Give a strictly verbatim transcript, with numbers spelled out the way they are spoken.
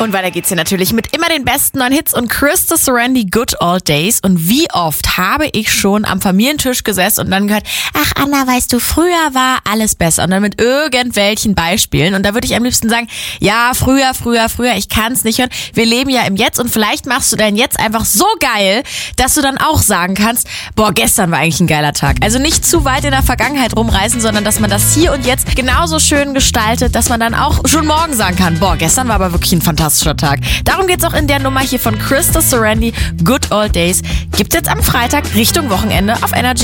Und weiter geht's hier natürlich mit immer den besten neuen Hits und Krista Serendy, Good Old Days. Und wie oft habe ich schon am Familientisch gesessen und dann gehört, ach Anna, weißt du, früher war alles besser. Und dann mit irgendwelchen Beispielen. Und da würde ich am liebsten sagen, ja, früher, früher, früher, ich kann es nicht hören. Wir leben ja im Jetzt und vielleicht machst du dein Jetzt einfach so geil, dass du dann auch sagen kannst, boah, gestern war eigentlich ein geiler Tag. Also nicht zu weit in der Vergangenheit rumreißen, sondern dass man das hier und jetzt genauso schön gestaltet, dass man dann auch schon morgen sagen kann, boah, gestern war aber wirklich ein fantastischer Tag. Darum geht's auch in der Nummer hier von Krista Serendy, Good Old Days. Gibt's jetzt am Freitag Richtung Wochenende auf Energy.